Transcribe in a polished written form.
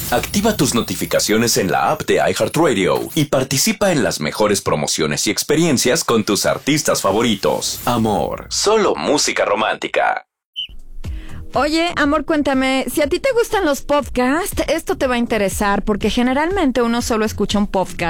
Activa tus notificaciones en la app de iHeartRadio y participa en las mejores promociones y experiencias con tus artistas favoritos. Amor, solo música romántica. Oye, amor, cuéntame, si a ti te gustan los podcasts, esto te va a interesar porque generalmente uno solo escucha un podcast